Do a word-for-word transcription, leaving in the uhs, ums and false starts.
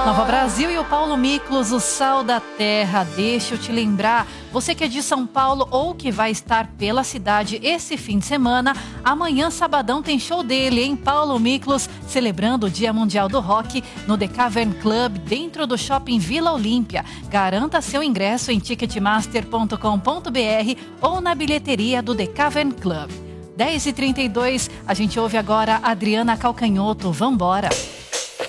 Nova Brasil e o Paulo Miklos, o Sal da Terra. Deixa eu te lembrar, você que é de São Paulo ou que vai estar pela cidade esse fim de semana, amanhã, sabadão, tem show dele, hein? Paulo Miklos, celebrando o Dia Mundial do Rock no The Cavern Club, dentro do Shopping Vila Olímpia. Garanta seu ingresso em ticketmaster ponto com ponto br ou na bilheteria do The Cavern Club. dez e trinta e dois, a gente ouve agora a Adriana Calcanhoto. Vambora!